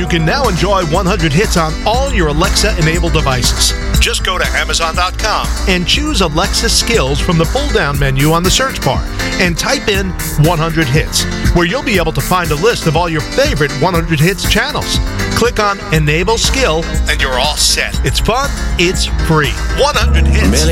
can now enjoy 100 hits on all your Alexa-enabled devices. Just go to Amazon.com and choose Alexa Skills from the pull-down menu on the search bar and type in 100 hits, where you'll be able to find a list of all your favorite 100 hits channels. Click on Enable Skill and you're all set. It's fun, it's free. 100 hits.